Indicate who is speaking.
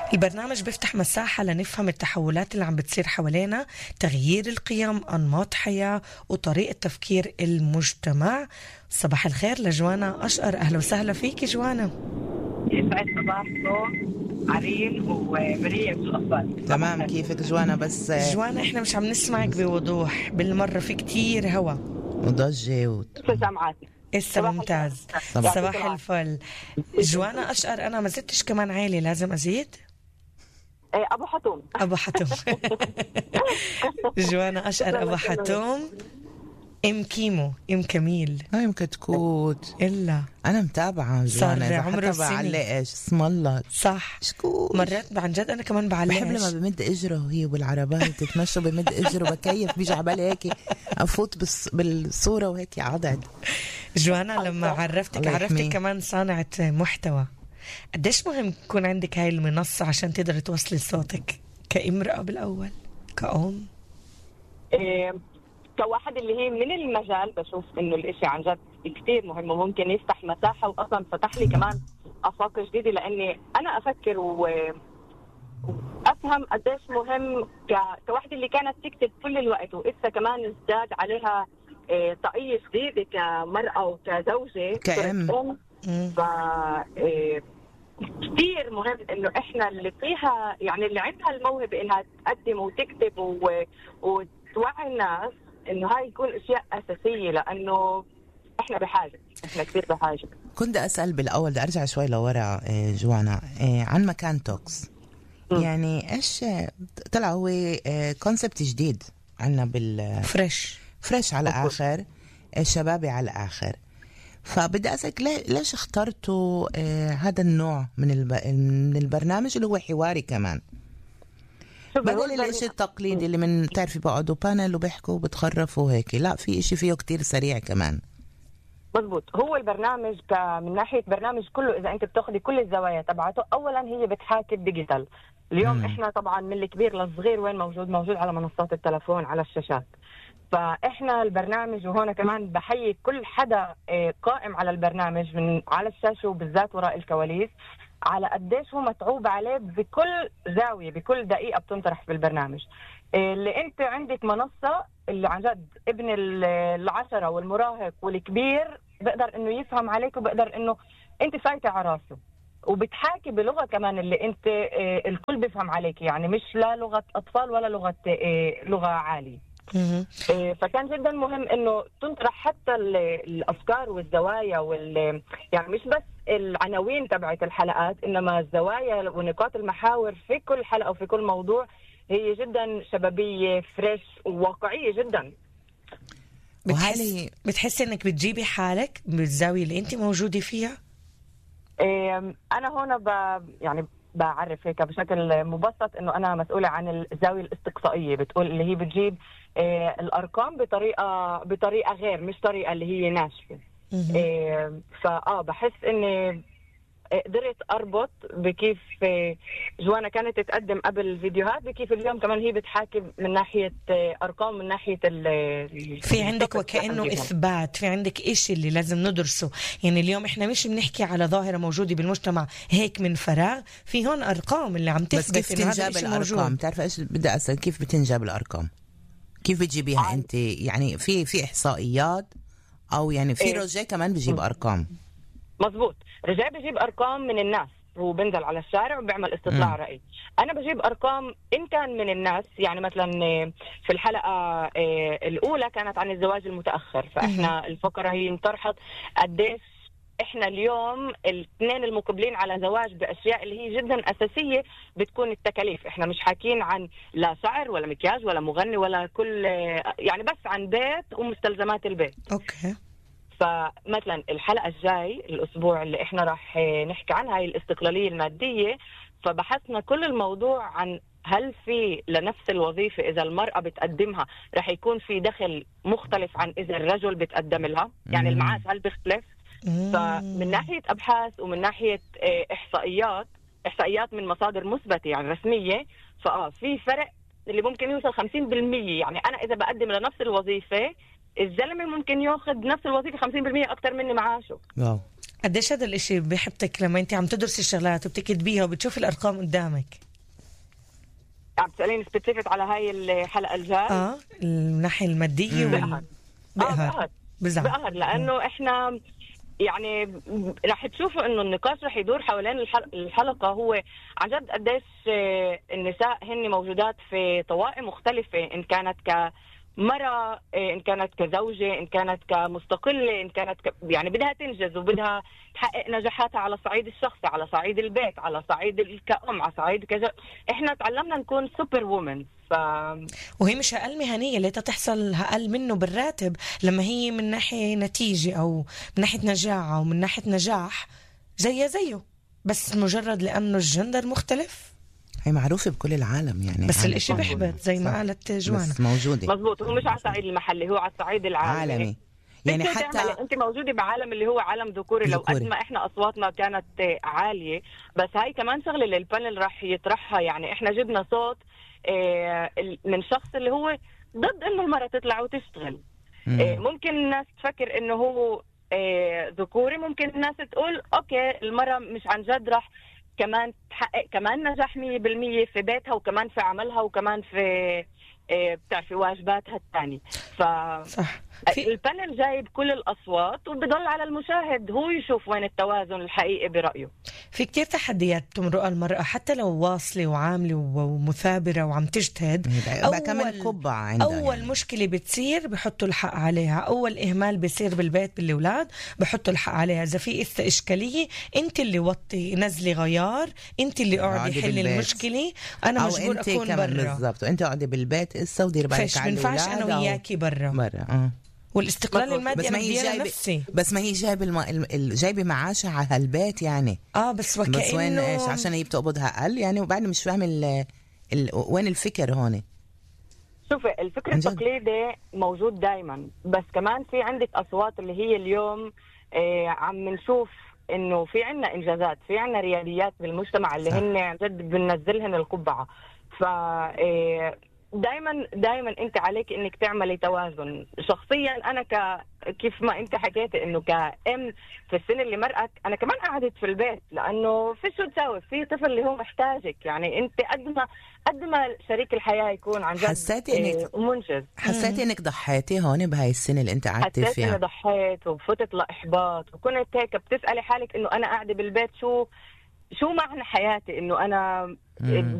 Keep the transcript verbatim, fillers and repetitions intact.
Speaker 1: البرنامج بيفتح مساحة لنفهم التحولات اللي عم بتصير حوالينا، تغيير القيم، أنماط حياة وطريقة تفكير المجتمع. صباح الخير لجوانا أشقر، أهلا وسهلا فيك جوانا.
Speaker 2: يسعد صباحكم عرين ومريم شو الأخبار؟
Speaker 3: تمام، كيفك جوانا؟ بس
Speaker 1: جوانا احنا مش عم نسمعك بوضوح بالمرة، في كتير هوا
Speaker 3: وضجة و...
Speaker 2: سامعاتي
Speaker 1: اسا ممتاز.
Speaker 3: صباح,
Speaker 1: صباح الفل. جوانا أشقر، أنا ما زدتش كمان عالي، لازم أزيد؟
Speaker 2: إيه أبو حتوم.
Speaker 1: أبو حتوم. جوانا أشقر أبو حتوم ام كيمو ام كميل
Speaker 3: هاي مكتكوت
Speaker 1: إلا
Speaker 3: أنا متابعة جوانا، إذا حتى بعلقش اسم الله
Speaker 1: صح
Speaker 3: شكوت.
Speaker 1: مرات عن جد أنا كمان بعلقش،
Speaker 3: بحب لما بمد إجره وهي بالعربات تتمشى بمد إجره بكيف بيجي عبالي هيك أفوت بس بالصورة وهيك عضد.
Speaker 1: جوانا لما عرفتك عرفتك كمان صانعة محتوى، قديش مهم يكون عندك هاي المنصة عشان تقدر توصلي صوتك كامرأة بالأول كأم؟
Speaker 2: إيه كواحد اللي هي من المجال بشوف إنه الإشي عن جد كتير مهم وممكن يفتح مساحة، وأصلا فتح لي كمان آفاق جديدة، لأني أنا أفكر و... وأفهم قديش مهم ك... كواحدة اللي كانت تكتب كل الوقت وإسا كمان ازداد عليها إيه طاقية جديدة كمرأة وكزوجة
Speaker 3: كأم.
Speaker 2: ف إيه كتير مهم إنه إحنا اللي فيها يعني اللي عندها الموهبة إنها تقدم وتكتب و... وتوعي الناس إنه هاي يكون أشياء أساسية، لأنه إحنا بحاجة، إحنا كتير بحاجة.
Speaker 3: كنت أسأل بالأول، بدي أرجع شوي لورا جوانا عن مكان توكس. م. يعني إيش طلع هو كونسبت جديد عنا بال
Speaker 1: فريش
Speaker 3: فريش على آخر، شبابي على آخر. فبدي أسألك ليش اخترتوا آه هذا النوع من الب... من البرنامج اللي هو حواري كمان، بدل الاشي التقليدي اللي من تعرفي بقعدوا بانل وبيحكوا وبتخرفوا هيك، لا في اشي فيه كتير سريع كمان.
Speaker 2: مزبوط. هو البرنامج من ناحية برنامج كله إذا أنت بتاخدي كل الزوايا تبعته، أولا هي بتحاكي الديجيتال. اليوم مم. إحنا طبعا من الكبير للصغير وين موجود موجود على منصات التلفون على الشاشات. فإحنا البرنامج، وهنا كمان بحيي كل حدا قائم على البرنامج من على الشاشة وبالذات وراء الكواليس، على قديش هو متعوب عليه بكل زاوية بكل دقيقة بتنطرح في البرنامج. اللي انت عندك منصة اللي عن جد ابن العشرة والمراهق والكبير بقدر انه يفهم عليك، وبقدر انه انت فايتة على راسه، وبتحاكي بلغة كمان اللي انت الكل بيفهم عليك، يعني مش لا لغة اطفال ولا لغة لغة عالية. فكان جدا مهم انه تنطرح حتى الافكار والزوايا وال يعني مش بس العناوين تبعت الحلقات، انما الزوايا ونقاط المحاور في كل حلقة وفي كل موضوع هي جدا شبابية فريش وواقعية جدا.
Speaker 1: بتحس بتحسي انك بتجيبي حالك بالزاوية اللي انت موجودة فيها؟
Speaker 2: انا هنا ب... يعني بعرف هيك بشكل مبسط انه انا مسؤولة عن الزاوية الاستقصائية، بتقول اللي هي بتجيب آه الارقام بطريقة بطريقة غير، مش طريقة اللي هي ناشفة. آه فاه بحس اني قدرت اربط بكيف جوانا كانت تقدم قبل فيديوهات، بكيف اليوم كمان هي بتحاكي من ناحية ارقام، من ناحية ال
Speaker 1: في عندك وكأنه اثبات، في عندك اشي اللي لازم ندرسه. يعني اليوم احنا مش بنحكي على ظاهرة موجودة بالمجتمع هيك من فراغ، في هون ارقام اللي عم تثبت.
Speaker 3: بس كيف تنجاب الارقام؟ تعرف ايش بدي اسال، كيف بتنجاب الارقام؟ كيف بتجيبيها آه. انت؟ يعني في في احصائيات او يعني في إيه؟ رجاء كمان بجيب ارقام.
Speaker 2: مزبوط. رجاء بجيب ارقام من الناس، هو بنزل على الشارع وبيعمل استطلاع م. رأي. انا بجيب ارقام ان كان من الناس، يعني مثلا في الحلقة الاولى كانت عن الزواج المتأخر، فاحنا الفقرة هي انطرحت قديش احنا اليوم الاثنين المقبلين على زواج باشياء اللي هي جدا اساسية بتكون التكاليف. احنا مش حاكين عن لا شعر ولا مكياج ولا مغني ولا كل، يعني بس عن بيت ومستلزمات البيت.
Speaker 1: اوكي.
Speaker 2: فمثلا الحلقة الجاي الأسبوع اللي إحنا راح نحكي عنها هي الاستقلالية المادية، فبحثنا كل الموضوع عن هل في لنفس الوظيفة إذا المرأة بتقدمها راح يكون في دخل مختلف عن إذا الرجل بتقدم لها، يعني المعاش هل بيختلف. فمن ناحية أبحاث ومن ناحية إحصائيات إحصائيات من مصادر مثبتة يعني رسمية، فآه في فرق اللي ممكن يوصل خمسين بالمية. يعني أنا إذا بقدم لنفس الوظيفة الزلمة ممكن ياخذ نفس الوظيفة خمسين بالمية أكتر مني معاشه.
Speaker 3: واو.
Speaker 1: قديش هذا الاشي بيحبتك لما انت عم تدرسي الشغلات وبتكتبيها وبتشوفي الارقام قدامك؟
Speaker 2: عم تسأليني سبيسيفيك على هاي الحلقة الجاي؟
Speaker 1: اه الناحية المادية وال...
Speaker 2: بقهر
Speaker 1: بقهر
Speaker 2: بقهر
Speaker 1: بزعل
Speaker 2: بقهر لأنه إحنا يعني رح تشوفوا إنه النقاش رح يدور حوالين الحلقة هو عن جد قديش النساء هن موجودات في طوائم مختلفة، إن كانت كمرأة، إن كانت كزوجة، إن كانت كمستقلة، إن كانت ك... يعني بدها تنجز وبدها تحقق نجاحاتها على صعيد الشخصي، على صعيد البيت، على صعيد كأم، على صعيد كذا. إحنا تعلمنا نكون سوبر وومن. ف...
Speaker 1: وهي مش أقل مهنية ليتا تحصل أقل منه بالراتب لما هي من ناحية نتيجة أو من ناحية نجاعة أو من ناحية نجاح زي زيه، بس مجرد لأنه الجندر مختلف.
Speaker 3: هي معروفة بكل العالم يعني،
Speaker 1: بس الاشي بيحبط زي ما قالت جوانا،
Speaker 3: بس موجودة.
Speaker 2: مزبوط، هو مش على الصعيد المحلي، هو على الصعيد العالمي
Speaker 3: عالمي. يعني حتى
Speaker 2: انت موجوده بعالم اللي هو عالم ذكوري. لو قد ما احنا اصواتنا كانت عاليه، بس هاي كمان شغله اللي البانل راح يطرحها. يعني احنا جبنا صوت من شخص اللي هو ضد انه المرأة تطلع وتشتغل. ممكن الناس تفكر انه هو ذكوري، ممكن الناس تقول اوكي المرأة مش عن جد راح كمان تحقق كمان نجاح مية بالمية في بيتها وكمان في عملها وكمان في بتعرفي واجباتها الثانية. ف
Speaker 1: صح.
Speaker 2: البانل جايب كل الأصوات وبضل على المشاهد هو يشوف وين التوازن الحقيقي برأيه.
Speaker 1: في كتير تحديات تمرق المرأة حتى لو واصلة وعاملة ومثابرة وعم تجتهد.
Speaker 3: أول كمان قبعة عندها،
Speaker 1: أول يعني. مشكلة بتصير بحطوا الحق عليها، أول إهمال بيصير بالبيت بالأولاد بحطوا الحق عليها. إذا في إثة إشكالية أنت اللي وطي نزلي غيار، أنت اللي قاعدي حل المشكلة، أنا مجبور أكون برا.
Speaker 3: بالضبط، وأنت قاعدي بالبيت إسا ودير بالك على الأولاد.
Speaker 1: فش بنفعش أنا وياكي برا
Speaker 3: برا. أه.
Speaker 1: والاستقلال المادي
Speaker 3: بس ما هي جايبه
Speaker 1: نفسي.
Speaker 3: بس ما هي جايبه الم... جايبه معاشها على هالبيت يعني.
Speaker 1: اه بس وكأنه
Speaker 3: بس وين ايش عشان هي بتقبضها اقل يعني، وبعد مش فاهم ال... ال... وين الفكر هون.
Speaker 2: شوفي الفكر التقليدي موجود دايما، بس كمان في عندك اصوات اللي هي اليوم آه عم نشوف انه في عنا انجازات، في عنا رياديات بالمجتمع اللي صح. هن عن جد بننزلهن القبعه. ف آه دايما دايما انت عليك انك تعملي توازن. شخصيا انا ك كيف ما انت حكيتي انه كأم في السنه اللي مرقت، انا كمان قعدت في البيت لانه في شو تساوي، في طفل اللي هو محتاجك. يعني انت قد ما قد ما شريك الحياه يكون عن جد
Speaker 3: حسيتي انك
Speaker 2: منجز،
Speaker 3: حسيتي انك ضحيتي هون بهاي السنه اللي انت قعدتي فيها؟
Speaker 2: حسيت اني ضحيت وفتت لاحباط، وكنت هيك بتسالي حالك انه انا قاعده بالبيت شو شو معنى حياتي، انه انا